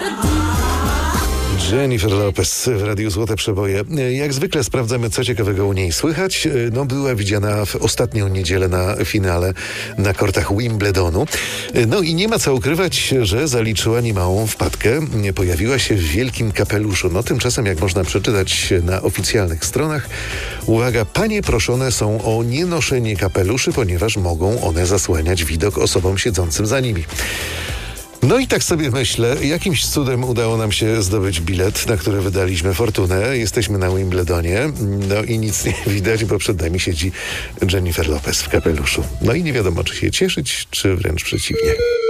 Jennifer Lopez w Radiu Złote Przeboje. Jak zwykle sprawdzamy, co ciekawego u niej słychać. Była widziana w ostatnią niedzielę na finale na kortach Wimbledonu. I nie ma co ukrywać, że zaliczyła niemałą wpadkę. Pojawiła się w wielkim kapeluszu. Tymczasem, jak można przeczytać na oficjalnych stronach, uwaga, panie proszone są o nienoszenie kapeluszy, ponieważ mogą one zasłaniać widok osobom siedzącym za nimi. I tak sobie myślę, jakimś cudem udało nam się zdobyć bilet, na który wydaliśmy fortunę. Jesteśmy na Wimbledonie, i nic nie widać, bo przed nami siedzi Jennifer Lopez w kapeluszu. I nie wiadomo, czy się cieszyć, czy wręcz przeciwnie.